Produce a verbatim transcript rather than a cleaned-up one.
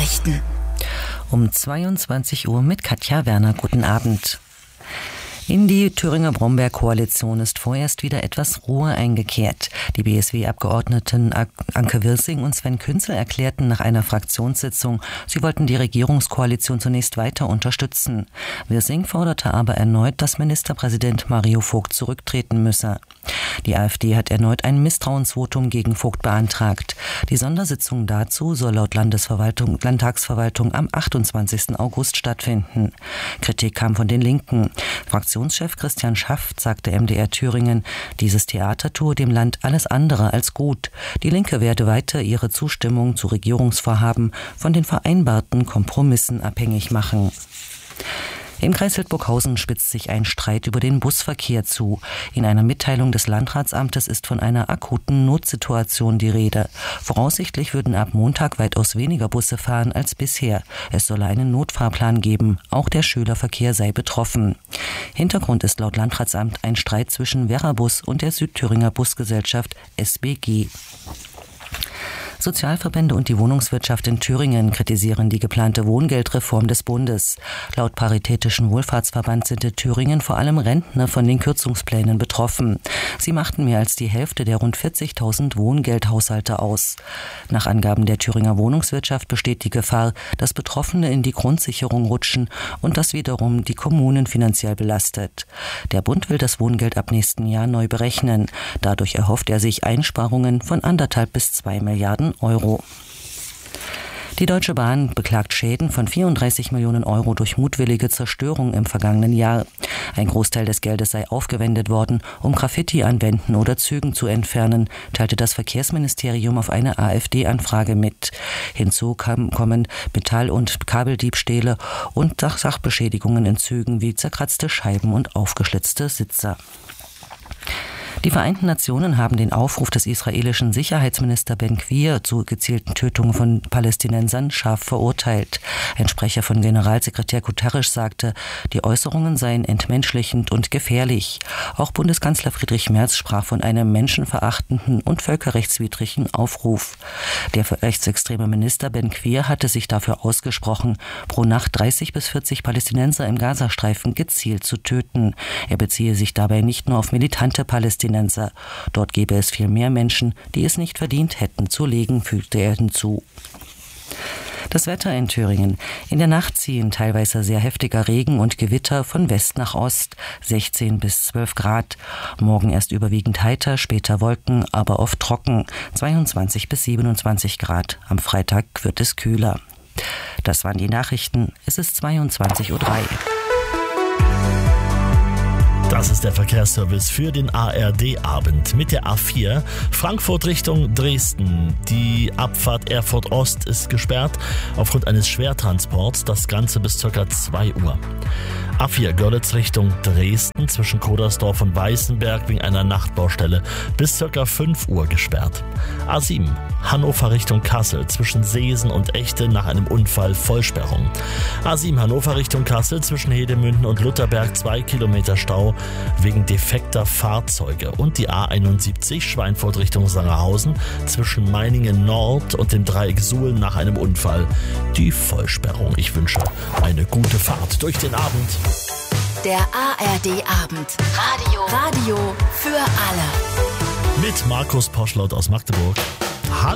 Nachrichten. Um zweiundzwanzig Uhr mit Katja Werner. Guten Abend. In die Thüringer Brombeer-Koalition ist vorerst wieder etwas Ruhe eingekehrt. Die B S W-Abgeordneten Anke Wirsing und Sven Künzel erklärten nach einer Fraktionssitzung, sie wollten die Regierungskoalition zunächst weiter unterstützen. Wirsing forderte aber erneut, dass Ministerpräsident Mario Vogt zurücktreten müsse. Die AfD hat erneut ein Misstrauensvotum gegen Vogt beantragt. Die Sondersitzung dazu soll laut Landesverwaltung, Landtagsverwaltung am achtundzwanzigsten August stattfinden. Kritik kam von den Linken. Fraktionschef Christian Schaft sagte M D R Thüringen, dieses Theater tue dem Land alles andere als gut. Die Linke werde weiter ihre Zustimmung zu Regierungsvorhaben von den vereinbarten Kompromissen abhängig machen. Im Kreis Hildburghausen spitzt sich ein Streit über den Busverkehr zu. In einer Mitteilung des Landratsamtes ist von einer akuten Notsituation die Rede. Voraussichtlich würden ab Montag weitaus weniger Busse fahren als bisher. Es solle einen Notfahrplan geben. Auch der Schülerverkehr sei betroffen. Hintergrund ist laut Landratsamt ein Streit zwischen Verabus und der Südthüringer Busgesellschaft S B G. Sozialverbände und die Wohnungswirtschaft in Thüringen kritisieren die geplante Wohngeldreform des Bundes. Laut Paritätischen Wohlfahrtsverband sind in Thüringen vor allem Rentner von den Kürzungsplänen betroffen. Sie machten mehr als die Hälfte der rund vierzigtausend Wohngeldhaushalte aus. Nach Angaben der Thüringer Wohnungswirtschaft besteht die Gefahr, dass Betroffene in die Grundsicherung rutschen und das wiederum die Kommunen finanziell belastet. Der Bund will das Wohngeld ab nächsten Jahr neu berechnen. Dadurch erhofft er sich Einsparungen von anderthalb bis zwei Milliarden Euro. Die Deutsche Bahn beklagt Schäden von vierunddreißig Millionen Euro durch mutwillige Zerstörung im vergangenen Jahr. Ein Großteil des Geldes sei aufgewendet worden, um Graffiti an Wänden oder Zügen zu entfernen, teilte das Verkehrsministerium auf eine AfD-Anfrage mit. Hinzu kommen Metall- und Kabeldiebstähle und Sachbeschädigungen in Zügen wie zerkratzte Scheiben und aufgeschlitzte Sitze. Die Vereinten Nationen haben den Aufruf des israelischen Sicherheitsministers Ben-Gvir zu gezielten Tötungen von Palästinensern scharf verurteilt. Ein Sprecher von Generalsekretär Guterres sagte, die Äußerungen seien entmenschlichend und gefährlich. Auch Bundeskanzler Friedrich Merz sprach von einem menschenverachtenden und völkerrechtswidrigen Aufruf. Der rechtsextreme Minister Ben-Gvir hatte sich dafür ausgesprochen, pro Nacht dreißig bis vierzig Palästinenser im Gazastreifen gezielt zu töten. Er beziehe sich dabei nicht nur auf militante Palästinenser. Dort gäbe es viel mehr Menschen, die es nicht verdient hätten zu legen, fügte er hinzu. Das Wetter in Thüringen. In der Nacht ziehen teilweise sehr heftiger Regen und Gewitter von West nach Ost, sechzehn bis zwölf Grad. Morgen erst überwiegend heiter, später Wolken, aber oft trocken, zweiundzwanzig bis siebenundzwanzig Grad. Am Freitag wird es kühler. Das waren die Nachrichten. Es ist zweiundzwanzig Uhr drei. Das ist der Verkehrsservice für den A R D-Abend mit der A vier. Frankfurt Richtung Dresden. Die Abfahrt Erfurt Ost ist gesperrt aufgrund eines Schwertransports. Das Ganze bis ca. zwei Uhr. A vier Görlitz Richtung Dresden zwischen Kodersdorf und Weißenberg wegen einer Nachtbaustelle bis ca. fünf Uhr gesperrt. A sieben Hannover Richtung Kassel zwischen Seesen und Echte nach einem Unfall Vollsperrung. A sieben Hannover Richtung Kassel zwischen Hedemünden und Lutherberg zwei Kilometer Stau wegen defekter Fahrzeuge. Und die A einundsiebzig Schweinfurt Richtung Sangerhausen zwischen Meiningen Nord und dem Dreieck Suhl nach einem Unfall die Vollsperrung. Ich wünsche eine gute Fahrt durch den Abend. Der A R D-Abend. Radio. Radio für alle. Mit Markus Poschlaut aus Magdeburg.